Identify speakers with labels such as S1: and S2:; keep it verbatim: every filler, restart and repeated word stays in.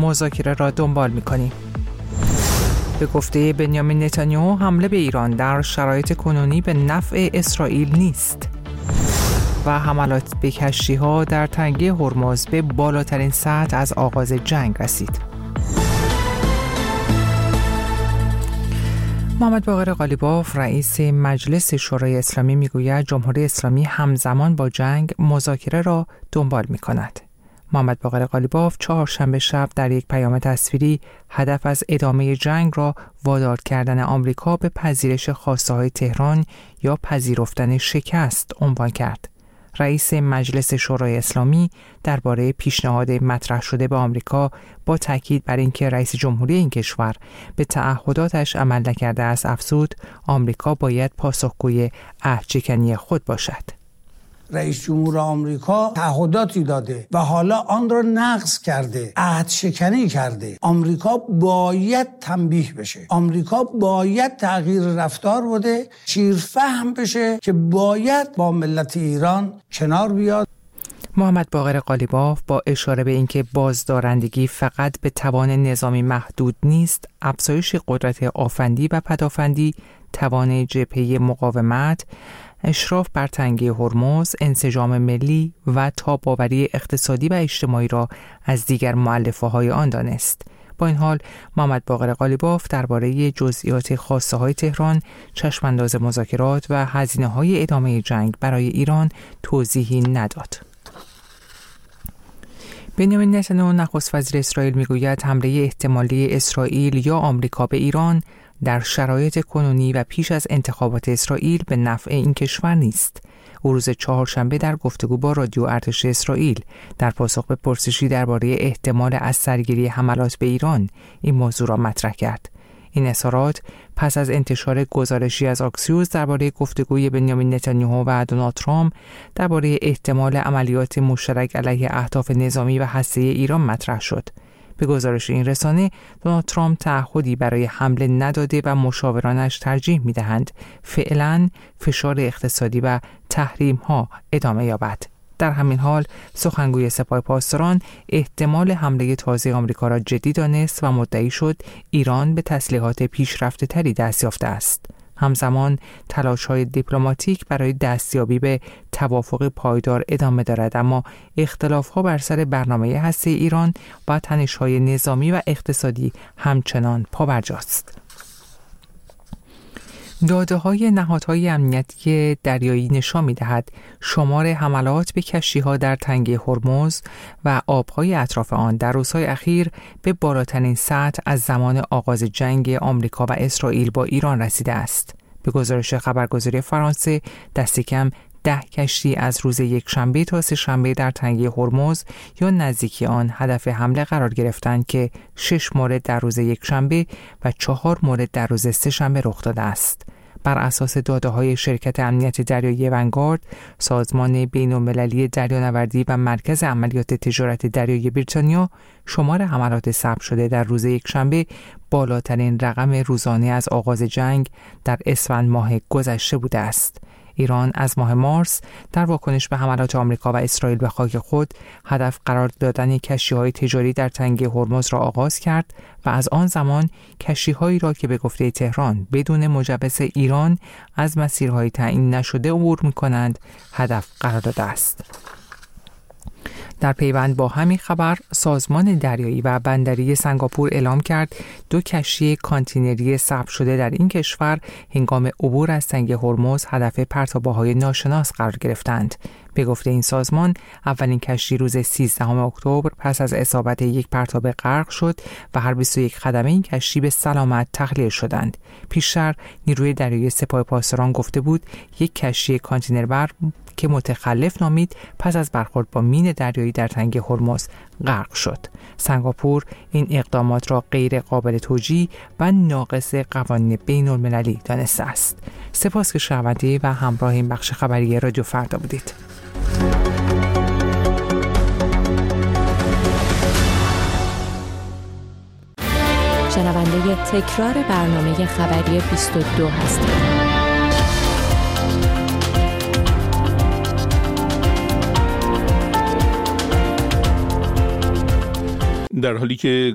S1: مذاکره را دنبال می‌کنیم. به گفته بنیامین نتانیاهو حمله به ایران در شرایط کنونی به نفع اسرائیل نیست و حملات به کشتی‌ها در تنگه هرمز به بالاترین سطح از آغاز جنگ رسید. محمد باقر قالیباف رئیس مجلس شورای اسلامی میگوید جمهوری اسلامی همزمان با جنگ مذاکره را دنبال می‌کند. محمد باقر قالیباف چهارشنبه شب در یک پیام تصویری هدف از ادامه جنگ را وادار کردن آمریکا به پذیرش خواسته‌های تهران یا پذیرفتن شکست عنوان کرد. رئیس مجلس شورای اسلامی درباره پیشنهاد مطرح شده به آمریکا با تاکید بر اینکه رئیس جمهوری این کشور به تعهداتش عمل نکرده است افزود آمریکا باید پاسخگوی عهدشکنی خود باشد.
S2: رئیس جمهور آمریکا تعهداتی داده و حالا آن را نقض کرده، عهد شکنی کرده. آمریکا باید تنبیه بشه، آمریکا باید تغییر رفتار بده، شیرفهم بشه که باید با ملت ایران کنار بیاد.
S1: محمد باقر قالیباف با اشاره به اینکه بازدارندگی فقط به توان نظامی محدود نیست، افزایش قدرت آفندی و پدافندی، توان جبهه مقاومت، اشراف بر تنگه هرمز، انسجام ملی و تاب‌آوری اقتصادی و اجتماعی را از دیگر مؤلفه‌های آن دانست. با این حال محمد باقر قالیباف درباره جزئیات خواسته‌های تهران، چشمانداز مذاکرات و هزینه‌های ادامه جنگ برای ایران توضیحی نداد. بنیامین نتانیاهو نخست وزیر اسرائیل میگوید حمله احتمالی اسرائیل یا آمریکا به ایران در شرایط کنونی و پیش از انتخابات اسرائیل به نفع این کشور نیست. او روز چهارشنبه در گفتگو با رادیو ارتش اسرائیل در پاسخ به پرسشی درباره احتمال از سرگیری حملات به ایران این موضوع را مطرح کرد. این اظهارات پس از انتشار گزارشی از آکسیوس درباره گفتگوی بنیامین نتانیاهو و دونالد ترامپ درباره احتمال عملیات مشترک علیه اهداف نظامی و هسته‌ای ایران مطرح شد. به گزارش این رسانه دونالد ترامپ تعهدی برای حمله نداده و مشاورانش ترجیح می‌دهند فعلاً فشار اقتصادی و تحریم‌ها ادامه یابد. در همین حال سخنگوی سپاه پاسداران احتمال حمله تازه آمریکا را جدی دانست و مدعی شد ایران به تسلیحات پیشرفته تری دست یافته است. همزمان تلاش‌های دیپلماتیک برای دستیابی به توافق پایدار ادامه دارد، اما اختلاف‌ها بر سر برنامه هسته‌ای ایران و تنش‌های نظامی و اقتصادی همچنان پابرجاست. داده‌های نهادهای امنیتی دریایی نشان می‌دهد شمار حملات به کشتی‌ها در تنگه هرمز و آب‌های اطراف آن در روزهای اخیر به بالاترین سطح از زمان آغاز جنگ آمریکا و اسرائیل با ایران رسیده است. به گزارش خبرگزاری فرانسه دست کم ده کشتی از روز یک شنبه تا سه شنبه در تنگه هرمز یا نزدیکی آن هدف حمله قرار گرفتند که شش مورد در روز یک شنبه و چهار مورد در روز سه شنبه رخ داده است. بر اساس داده‌های شرکت امنیت دریایی ونگارد، سازمان بین‌المللی دریانوردی و مرکز عملیات تجارت دریایی بریتانیا، شمار حملات ثبت شده در روز یکشنبه بالاترین رقم روزانه از آغاز جنگ در اسفند ماه گذشته بوده است. ایران از ماه مارس در واکنش به حملات آمریکا و اسرائیل به خاک خود هدف قرار دادن کشتی‌های تجاری در تنگه هرمز را آغاز کرد و از آن زمان کشتی‌هایی را که به گفته تهران بدون مجوز ایران از مسیرهای تعیین نشده عبور می‌کنند هدف قرار داده است. در پیوند با همین خبر، سازمان دریایی و بندری سنگاپور اعلام کرد دو کشتی کانتینری ثبت شده در این کشور هنگام عبور از تنگه هرمز هدف پرتابه‌های ناشناس قرار گرفتند. به گفته این سازمان، اولین کشتی روز سیزدهم اکتبر پس از اصابت یک پرتاب غرق شد و هر بیست و یک خدمه این کشتی به سلامت تخلیه شدند. پیشتر نیروی دریایی سپاه پاسداران گفته بود یک کشتی کانتینر بر که متخلف نامید پس از برخورد با مین دریایی در تنگه هرمز غرق شد. سنگاپور این اقدامات را غیر قابل توجیه و ناقض قوانین بین المللی دانسته است. سپاس که شنونده و همراه این بخش خبری رادیو فردا بودید.
S3: شنونده تکرار برنامه خبری بیست و دو هستید.
S4: در حالی که